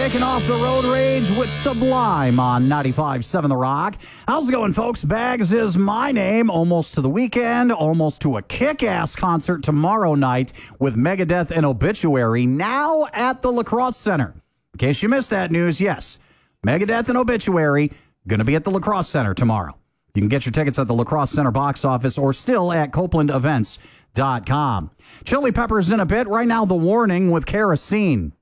breaking off the road rage with Sublime on 95.7 The Rock. How's it going, folks? Bags is my name. Almost to the weekend, almost to a kick-ass concert tomorrow night with Megadeth and Obituary, now at the La Crosse Center. In case you missed that news, yes, Megadeth and Obituary going to be at the La Crosse Center tomorrow. You can get your tickets at the La Crosse Center box office or still at CopelandEvents.com. Chili Peppers in a bit. Right now, The Warning with Kerosene.